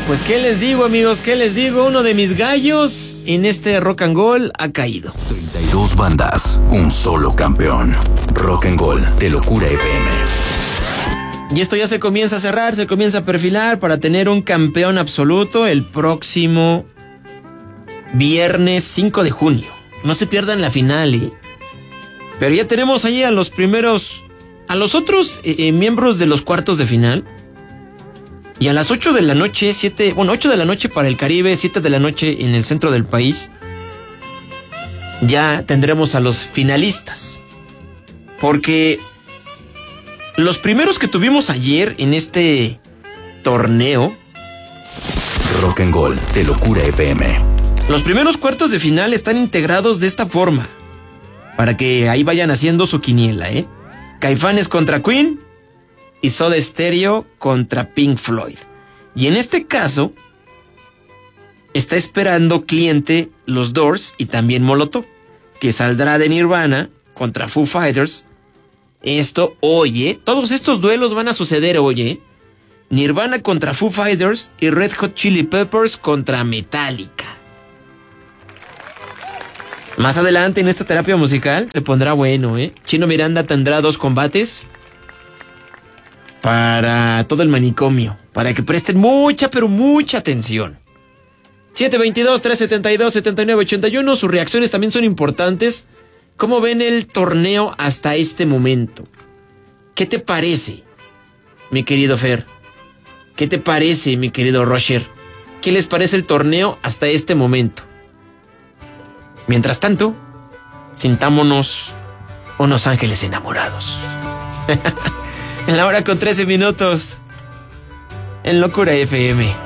Pues qué les digo, amigos, qué les digo, uno de mis gallos en este Rock and Gold ha caído. 32 bandas, un solo campeón. Rock and Gold de Locura FM. Y esto ya se comienza a cerrar, se comienza a perfilar para tener un campeón absoluto el próximo viernes 5 de junio. No se pierdan la final, ¿eh? Pero ya tenemos ahí a los otros miembros de los cuartos de final. Y a las 8 de la noche, 8 de la noche para el Caribe, 7 de la noche en el centro del país, ya tendremos a los finalistas. Porque los primeros que tuvimos ayer en este torneo, Rock and Gold de Locura FM. Los primeros cuartos de final están integrados de esta forma, para que ahí vayan haciendo su quiniela, ¿eh? Caifanes contra Queen y Soda Stereo contra Pink Floyd. Y en este caso, está esperando cliente los Doors y también Molotov, que saldrá de Nirvana contra Foo Fighters. Todos estos duelos van a suceder hoy, ¿eh? Nirvana contra Foo Fighters y Red Hot Chili Peppers contra Metallica. Más adelante en esta terapia musical se pondrá bueno, ¿eh? Chino Miranda tendrá 2 combates para todo el manicomio, para que presten mucha, pero mucha atención. 722-372-7981, sus reacciones también son importantes. ¿Cómo ven el torneo hasta este momento? ¿Qué te parece, mi querido Fer? ¿Qué te parece, mi querido Roger? ¿Qué les parece el torneo hasta este momento? Mientras tanto, sintámonos unos ángeles enamorados. En la hora con 13 minutos, en Locura FM.